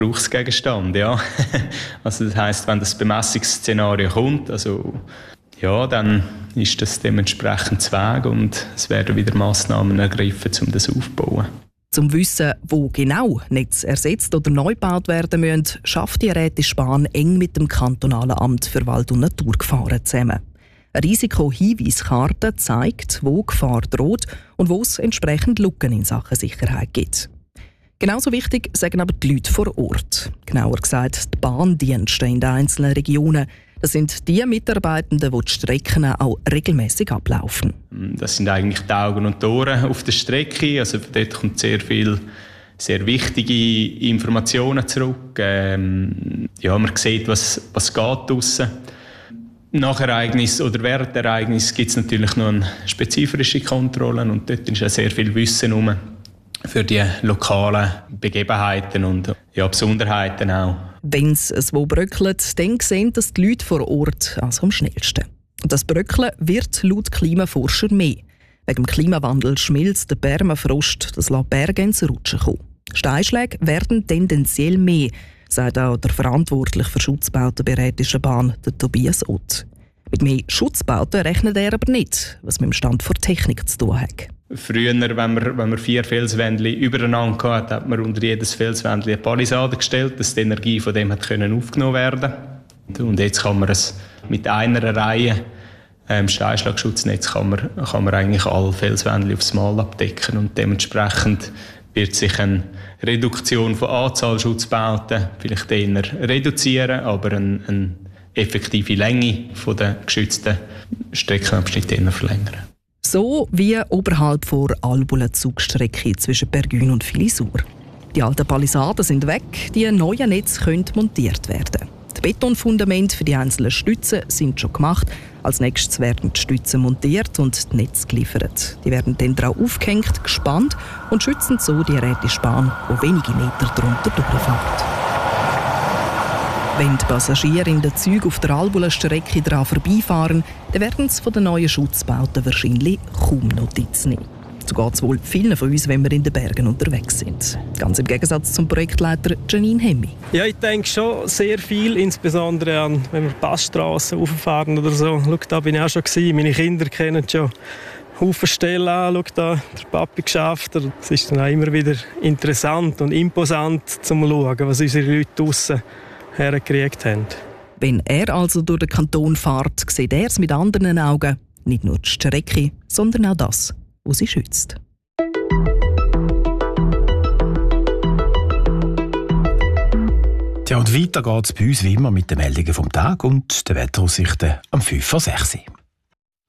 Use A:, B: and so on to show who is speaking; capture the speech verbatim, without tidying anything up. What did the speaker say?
A: Gebrauchsgegenstand, ja. Also das heisst, wenn das Bemessungsszenario kommt, also ja, dann ist das dementsprechend zu Weg und es werden wieder Massnahmen ergriffen, um das aufzubauen.
B: Um zu wissen, wo genau Netze ersetzt oder neu gebaut werden müssen, schafft die Rätische Bahn eng mit dem kantonalen Amt für Wald- und Naturgefahren zusammen. Eine Risiko-Hinweiskarte zeigt, wo Gefahr droht und wo es entsprechend Lücken in Sachen Sicherheit gibt. Genauso wichtig sagen aber die Leute vor Ort. Genauer gesagt die Bahndienste in den einzelnen Regionen. Das sind die Mitarbeitenden, die die Strecken auch regelmäßig ablaufen.
A: Das sind eigentlich die Augen und die Ohren auf der Strecke. Also dort kommt sehr viel, sehr wichtige Informationen zurück. Ähm, ja, man sieht, was, was geht draussen. Nach Ereignis oder während der Ereignis gibt es natürlich noch eine spezifische Kontrolle und dort ist auch sehr viel Wissen herum für die lokalen Begebenheiten und ja, Besonderheiten auch.
B: Wenn es wo bröckelt, dann sehen das die Leute vor Ort also am schnellsten. Und das Bröckeln wird laut Klimaforscher mehr. Wegen dem Klimawandel schmilzt der Permafrost, das lässt Berge ins Rutschen kommen. Steinschläge werden tendenziell mehr, sagt auch der Verantwortliche für Schutzbauten bei der Rätischen Bahn, der Tobias Ott. Mit mehr Schutzbauten rechnet er aber nicht, was mit dem Stand der Technik zu tun hat.
A: Früher, wenn man, wenn man vier Felswändchen übereinander hatte, hat man unter jedes Felswändchen eine Palisade gestellt, dass die Energie von dem hat können aufgenommen werden konnte. Und jetzt kann man es mit einer Reihe ähm, Steinschlagschutznetz kann man, kann man eigentlich alle Felswändchen aufs Mal abdecken. Und dementsprechend wird sich eine Reduktion von Anzahl Schutzbauten vielleicht eher reduzieren, aber eine, eine effektive Länge der geschützten Streckenabschnitte eher verlängern.
B: So wie oberhalb der Albula-Zugstrecke zwischen Bergün und Filisur. Die alten Palisaden sind weg, die neuen Netze können montiert werden. Die Betonfundamente für die einzelnen Stützen sind schon gemacht. Als nächstes werden die Stützen montiert und die Netze geliefert. Die werden dann darauf aufgehängt, gespannt und schützen so die Rätische Bahn, die wenige Meter darunter durchfährt. Wenn die Passagiere in den Zügen auf der Albula-Strecke daran vorbeifahren, dann werden sie von den neuen Schutzbauten wahrscheinlich kaum Notiz nehmen. So geht es wohl vielen von uns, wenn wir in den Bergen unterwegs sind. Ganz im Gegensatz zum Projektleiter Janine Hemmi.
C: Ja, ich denke schon sehr viel, insbesondere an, wenn wir Passstrassen rauffahren oder so. Schau, da bin ich auch schon gewesen. Meine Kinder kennen schon Haufen Stellen an. Schau, da der Papi geschafft. Es ist dann auch immer wieder interessant und imposant zu schauen, was unsere Leute draussen hergekriegt haben.
B: Wenn er also durch den Kanton fährt, sieht er es mit anderen Augen. Nicht nur die Strecke, sondern auch das, was sie schützt.
D: Ja, und weiter geht es bei uns wie immer mit den Meldungen vom Tag und den Wetteraussichten am fünf vor sechs.